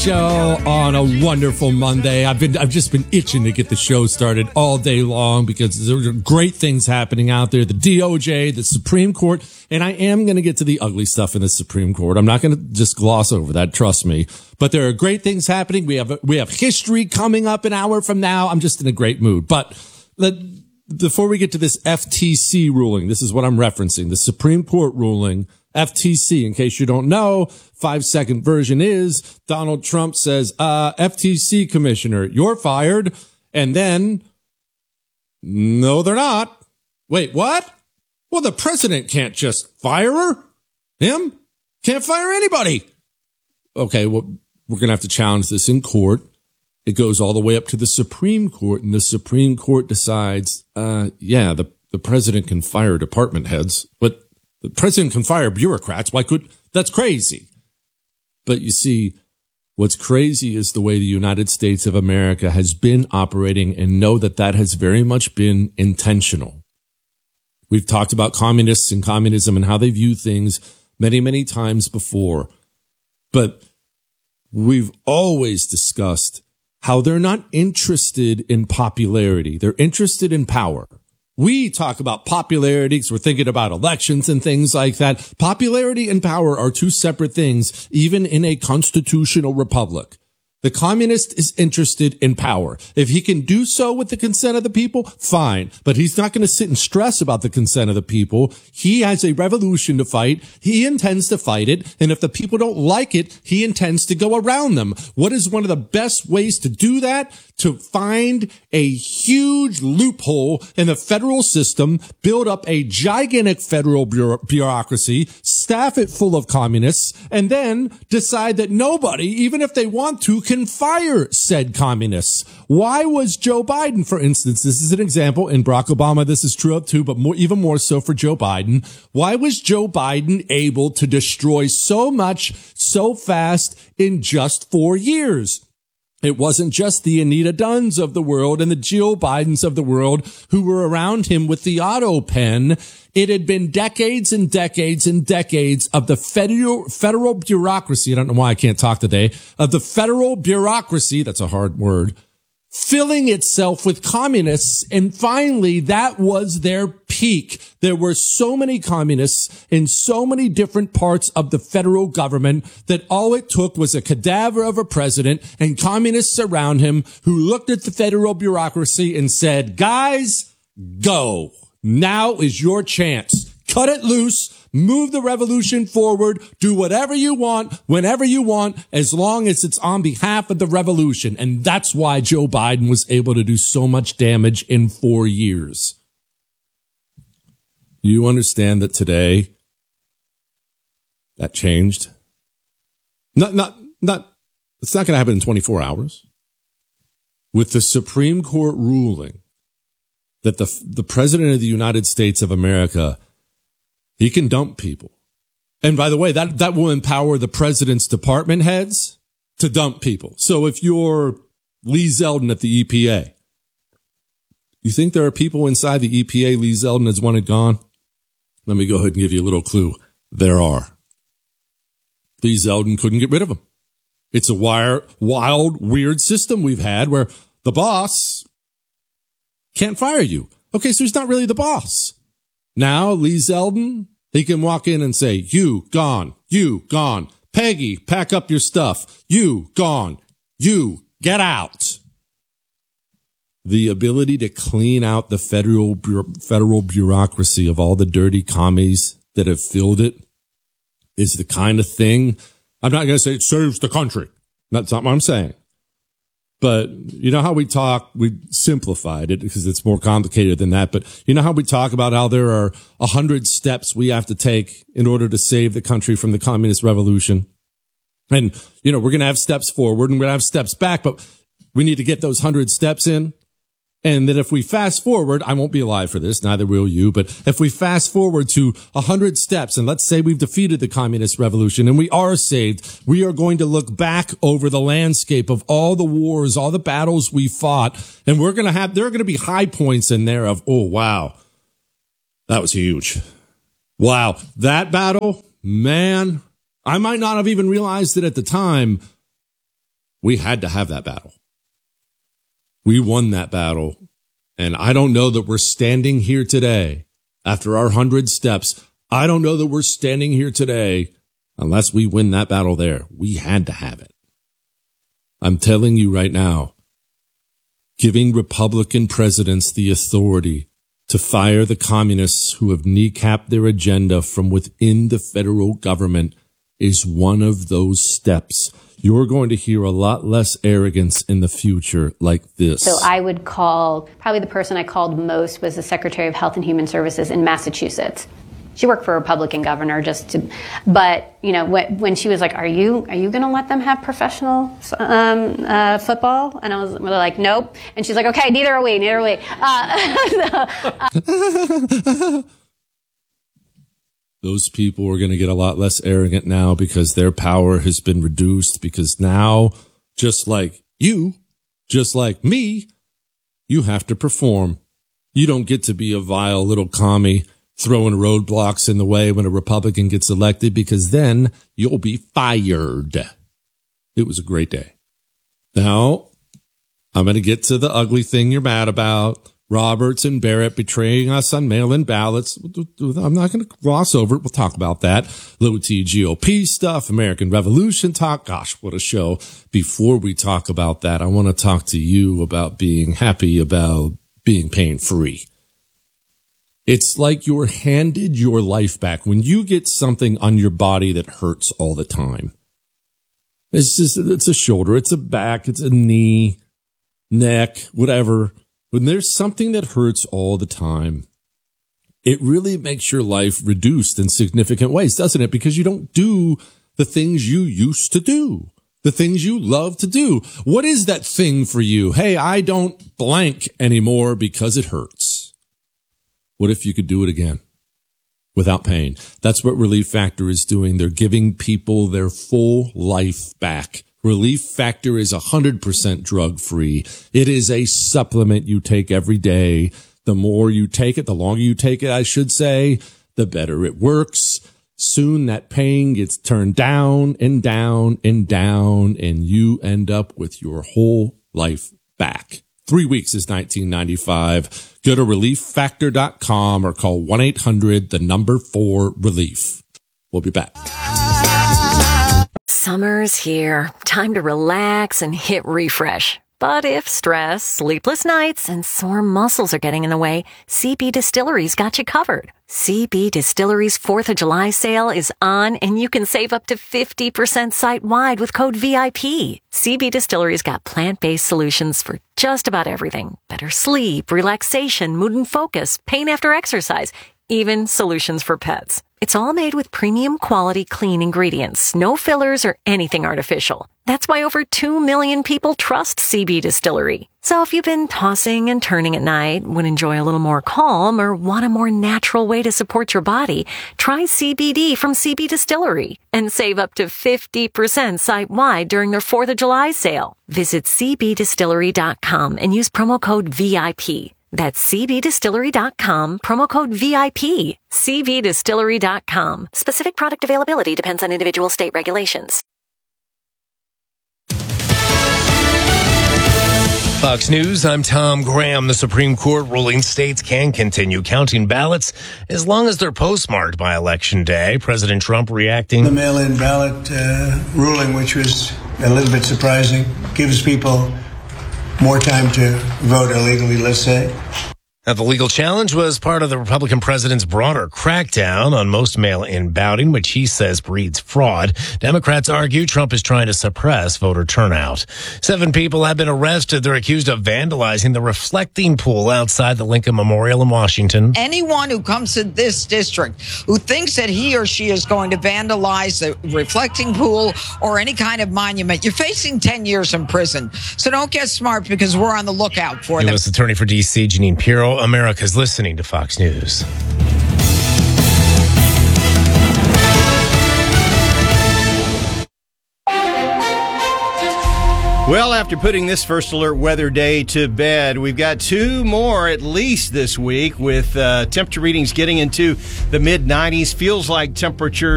show on a wonderful Monday. I've just been itching to get the show started all day long because there are great things happening out there. The DOJ, the Supreme Court, and I am going to get to the ugly stuff in the Supreme Court. I'm not going to just gloss over that, trust me. But there are great things happening. We have history coming up an hour from now. I'm just in a great mood. But before we get to this FTC ruling, this is what I'm referencing, the Supreme Court ruling. FTC, in case you don't know, 5-second version is Donald Trump says, FTC commissioner, you're fired. And then, no, they're not. Wait, what? Well, the president can't just fire her. Him? Can't fire anybody. Okay, well, we're going to have to challenge this in court. It goes all the way up to the Supreme Court, and the Supreme Court decides, the president can fire department heads, but the president can fire bureaucrats. That's crazy. But you see, what's crazy is the way the United States of America has been operating, and know that has very much been intentional. We've talked about communists and communism and how they view things many, many times before. But we've always discussed how they're not interested in popularity. They're interested in power. We talk about popularity because we're thinking about elections and things like that. Popularity and power are two separate things, even in a constitutional republic. The communist is interested in power. If he can do so with the consent of the people, fine. But he's not going to sit and stress about the consent of the people. He has a revolution to fight. He intends to fight it. And if the people don't like it, he intends to go around them. What is one of the best ways to do that? To find a huge loophole in the federal system, build up a gigantic federal bureaucracy, staff it full of communists, and then decide that nobody, even if they want to, can fire said communists. Why was Joe Biden, for instance, this is an example, in Barack Obama this is true of too, but even more so for Joe Biden. Why was Joe Biden able to destroy so much so fast in just 4 years? It wasn't just the Anita Dunns of the world and the Jill Bidens of the world who were around him with the auto pen. It had been decades and decades and decades of the federal bureaucracy. I don't know why I can't talk today. Of the federal bureaucracy, that's a hard word, filling itself with communists. And finally, that was their peak. There were so many communists in so many different parts of the federal government that all it took was a cadaver of a president and communists around him who looked at the federal bureaucracy and said, guys, go. Now is your chance. Cut it loose. Move the revolution forward. Do whatever you want, whenever you want, as long as it's on behalf of the revolution. And that's why Joe Biden was able to do so much damage in 4 years. You understand that today that changed? It's not going to happen in 24 hours. With the Supreme Court ruling that the president of the United States of America, he can dump people. And by the way, that will empower the president's department heads to dump people. So if you're Lee Zeldin at the EPA, you think there are people inside the EPA Lee Zeldin has wanted gone? Let me go ahead and give you a little clue. There are. Lee Zeldin couldn't get rid of them. It's a wild, weird system we've had where the boss can't fire you. Okay, so he's not really the boss. Now, Lee Zeldin, he can walk in and say, you gone, you gone. Peggy, pack up your stuff. You gone, you get out. The ability to clean out the federal bureaucracy of all the dirty commies that have filled it is the kind of thing. I'm not going to say it serves the country. That's not what I'm saying. But you know how we simplified it because it's more complicated than that. But you know how we talk about how there are 100 steps we have to take in order to save the country from the communist revolution. And, we're going to have steps forward and we're going to have steps back, but we need to get those 100 steps in. And then if we fast forward, I won't be alive for this, neither will you, but if we fast forward to 100 steps, and let's say we've defeated the communist revolution and we are saved, we are going to look back over the landscape of all the wars, all the battles we fought, and there are going to be high points in there of, oh, wow, that was huge. Wow, that battle, man, I might not have even realized it at the time, We had to have that battle. We won that battle. And I don't know that we're standing here today after our 100 steps. I don't know that we're standing here today unless we win that battle there. We had to have it. I'm telling you right now, giving Republican presidents the authority to fire the communists who have kneecapped their agenda from within the federal government is one of those steps. You're going to hear a lot less arrogance in the future like this. So I would call, probably the person I called most was the Secretary of Health and Human Services in Massachusetts. She worked for a Republican governor but you know, when she was like, are you going to let them have professional football? And I was like, nope. And she's like, okay, neither are we. Those people are going to get a lot less arrogant now because their power has been reduced, because now, just like you, just like me, you have to perform. You don't get to be a vile little commie throwing roadblocks in the way when a Republican gets elected, because then you'll be fired. It was a great day. Now, I'm going to get to the ugly thing you're mad about. Roberts and Barrett betraying us on mail-in ballots. I'm not going to gloss over it. We'll talk about that. Low T GOP stuff, American Revolution talk. Gosh, what a show. Before we talk about that, I want to talk to you about being happy about being pain-free. It's like you're handed your life back when you get something on your body that hurts all the time. It's a shoulder, it's a back, it's a knee, neck, whatever. When there's something that hurts all the time, it really makes your life reduced in significant ways, doesn't it? Because you don't do the things you used to do, the things you love to do. What is that thing for you? Hey, I don't blank anymore because it hurts. What if you could do it again without pain? That's what Relief Factor is doing. They're giving people their full life back. Relief Factor is 100% drug-free. It is a supplement you take every day. The more you take it, the longer you take it, I should say, the better it works. Soon that pain gets turned down and down and down, and you end up with your whole life back. 3 weeks is $19.95. Go to relieffactor.com or call 1-800-4-RELIEF. We'll be back. Summer's here. Time to relax and hit refresh. But if stress, sleepless nights, and sore muscles are getting in the way, CB Distillery's got you covered. CB Distillery's 4th of July sale is on, and you can save up to 50% site-wide with code VIP. CB Distillery's got plant-based solutions for just about everything. Better sleep, relaxation, mood and focus, pain after exercise, even solutions for pets. It's all made with premium quality clean ingredients, no fillers or anything artificial. That's why over 2 million people trust CB Distillery. So if you've been tossing and turning at night, would enjoy a little more calm, or want a more natural way to support your body, try CBD from CB Distillery and save up to 50% site-wide during their 4th of July sale. Visit cbdistillery.com and use promo code VIP. That's cbdistillery.com, promo code VIP. cbdistillery.com. Specific product availability depends on individual state regulations. Fox News, I'm Tom Graham. The Supreme Court ruling states can continue counting ballots as long as they're postmarked by Election Day. President Trump reacting. The mail-in ballot ruling, which was a little bit surprising, gives people more time to vote illegally, let's say. Now, the legal challenge was part of the Republican president's broader crackdown on most mail-in balloting, which he says breeds fraud. Democrats argue Trump is trying to suppress voter turnout. 7 people have been arrested. They're accused of vandalizing the reflecting pool outside the Lincoln Memorial in Washington. Anyone who comes to this district who thinks that he or she is going to vandalize the reflecting pool or any kind of monument, you're facing 10 years in prison. So don't get smart, because we're on the lookout for them. U.S. Attorney for D.C., Jeanine Pirro. America's listening to Fox News. Well, after putting this first alert weather day to bed, we've got 2 more at least this week, with temperature readings getting into the mid-90s. Feels like temperature